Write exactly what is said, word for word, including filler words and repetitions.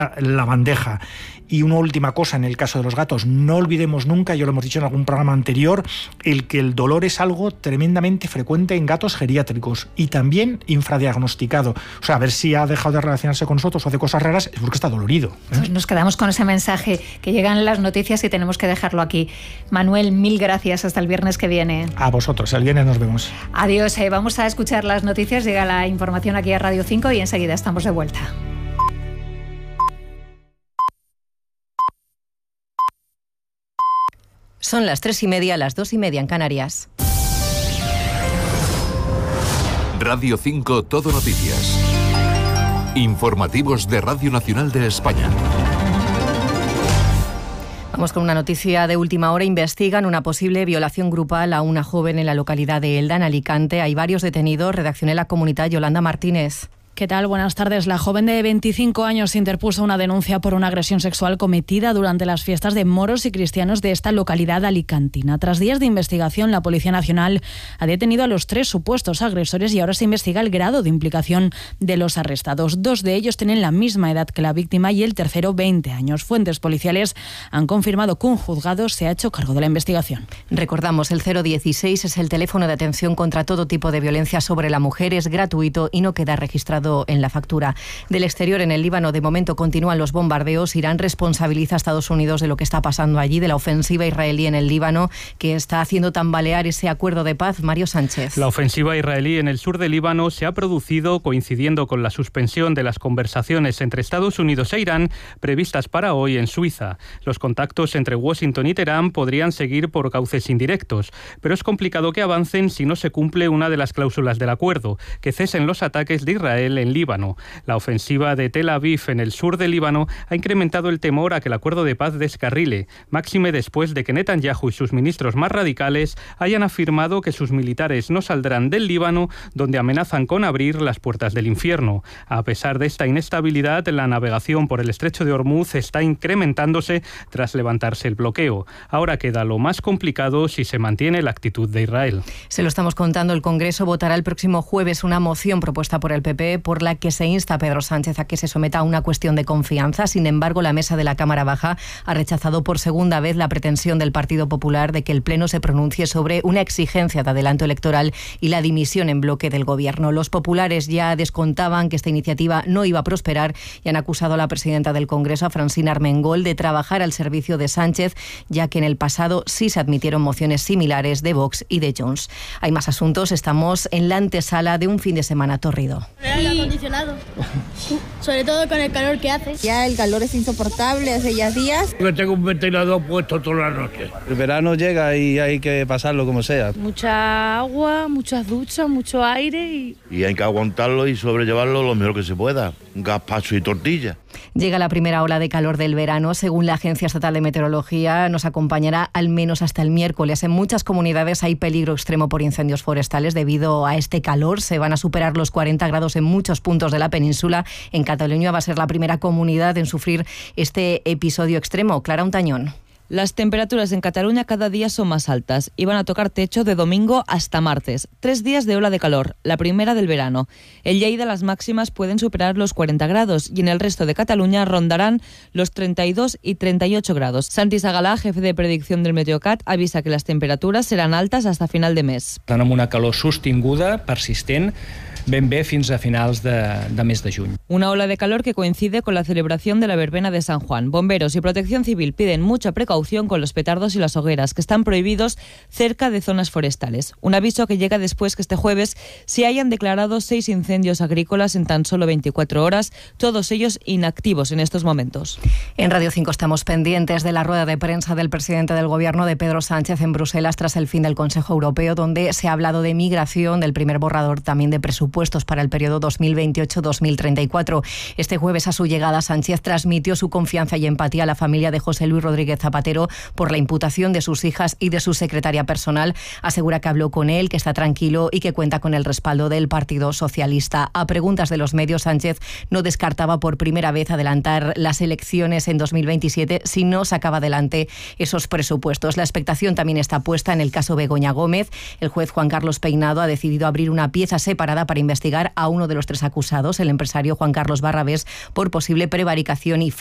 la bandeja. Y una última cosa en el caso de los gatos, no olvidemos nunca, yo lo hemos dicho en algún programa anterior, el que el dolor es algo tremendamente frecuente en gatos geriátricos y también infradiagnosticado. O sea, a ver si ha dejado de relacionarse con nosotros o hace cosas raras, es porque está dolorido, ¿eh? Pues nos quedamos con ese mensaje, que llegan las noticias y tenemos que dejarlo aquí. Manuel, mil gracias, hasta el viernes que viene. A vosotros, el viernes nos vemos. Adiós, eh, vamos a escuchar las noticias, llega la información aquí a Radio cinco y enseguida estamos de vuelta. Son las tres y media, las dos y media en Canarias. Radio cinco Todo Noticias. Informativos de Radio Nacional de España. Vamos con una noticia de última hora. Investigan una posible violación grupal a una joven en la localidad de Elda, en Alicante. Hay varios detenidos. Redacción en La Comunidad, Yolanda Martínez. ¿Qué tal? Buenas tardes. La joven de veinticinco años interpuso una denuncia por una agresión sexual cometida durante las fiestas de moros y cristianos de esta localidad alicantina. Tras días de investigación, la Policía Nacional ha detenido a los tres supuestos agresores y ahora se investiga el grado de implicación de los arrestados. Dos de ellos tienen la misma edad que la víctima y el tercero veinte años. Fuentes policiales han confirmado que un juzgado se ha hecho cargo de la investigación. Recordamos, el cero dieciséis es el teléfono de atención contra todo tipo de violencia sobre la mujer. Es gratuito y no queda registrado en la factura. Del exterior, en el Líbano, de momento continúan los bombardeos. Irán responsabiliza a Estados Unidos de lo que está pasando allí, de la ofensiva israelí en el Líbano, que está haciendo tambalear ese acuerdo de paz. Mario Sánchez. La ofensiva israelí en el sur del Líbano se ha producido coincidiendo con la suspensión de las conversaciones entre Estados Unidos e Irán previstas para hoy en Suiza. Los contactos entre Washington y Teherán podrían seguir por cauces indirectos, pero es complicado que avancen si no se cumple una de las cláusulas del acuerdo, que cesen los ataques de Israel en Líbano. La ofensiva de Tel Aviv en el sur del Líbano ha incrementado el temor a que el acuerdo de paz descarrile, máxime después de que Netanyahu y sus ministros más radicales hayan afirmado que sus militares no saldrán del Líbano, donde amenazan con abrir las puertas del infierno. A pesar de esta inestabilidad, la navegación por el estrecho de Hormuz está incrementándose tras levantarse el bloqueo. Ahora queda lo más complicado si se mantiene la actitud de Israel. Se lo estamos contando, el Congreso votará el próximo jueves una moción propuesta por el P P por la que se insta a Pedro Sánchez a que se someta a una cuestión de confianza. Sin embargo, la mesa de la Cámara Baja ha rechazado por segunda vez la pretensión del Partido Popular de que el Pleno se pronuncie sobre una exigencia de adelanto electoral y la dimisión en bloque del Gobierno. Los populares ya descontaban que esta iniciativa no iba a prosperar y han acusado a la presidenta del Congreso, a Francina Armengol, de trabajar al servicio de Sánchez, ya que en el pasado sí se admitieron mociones similares de Vox y de Junts. Hay más asuntos. Estamos en la antesala de un fin de semana torrido. Acondicionado, sobre todo con el calor que hace. Ya el calor es insoportable hace ya días. Yo tengo un ventilador puesto toda la noche. El verano llega y hay que pasarlo como sea. Mucha agua, muchas duchas, mucho aire y... Y hay que aguantarlo y sobrellevarlo lo mejor que se pueda. Gazpacho y tortilla. Llega la primera ola de calor del verano. Según la Agencia Estatal de Meteorología, nos acompañará al menos hasta el miércoles. En muchas comunidades hay peligro extremo por incendios forestales. Debido a este calor, se van a superar los cuarenta grados en muchos puntos de la península. En Cataluña va a ser la primera comunidad en sufrir este episodio extremo. Clara Untañón. Las temperaturas en Cataluña cada día son más altas y van a tocar techo de domingo hasta martes. Tres días de ola de calor, la primera del verano. En Lleida las máximas pueden superar los cuarenta grados y en el resto de Cataluña rondarán los treinta y dos y treinta y ocho grados. Santi Sagalà, jefe de predicción del Meteocat, avisa que las temperaturas serán altas hasta final de mes. Estan amb una calor sostinguda, persistent, ben bé fins a finals de, de mes de juny. Una ola de calor que coincide con la celebración de la verbena de San Juan. Bomberos y Protección Civil piden mucha precaución con los petardos y las hogueras, que están prohibidos cerca de zonas forestales. Un aviso que llega después que este jueves se hayan declarado seis incendios agrícolas en tan solo veinticuatro horas, todos ellos inactivos en estos momentos. En Radio cinco estamos pendientes de la rueda de prensa del presidente del Gobierno, de Pedro Sánchez, en Bruselas tras el fin del Consejo Europeo, donde se ha hablado de migración, del primer borrador también de presupuestos para el periodo dos mil veintiocho a dos mil treinta y cuatro. Este jueves, a su llegada, Sánchez transmitió su confianza y empatía a la familia de José Luis Rodríguez Zapatero por la imputación de sus hijas y de su secretaria personal. Asegura que habló con él, que está tranquilo y que cuenta con el respaldo del Partido Socialista. A preguntas de los medios, Sánchez no descartaba por primera vez adelantar las elecciones en dos mil veintisiete si no sacaba adelante esos presupuestos. La expectación también está puesta en el caso Begoña Gómez. El juez Juan Carlos Peinado ha decidido abrir una pieza separada para investigar a uno de los tres acusados, el empresario Juan Carlos Barrabés, por posible prevaricación y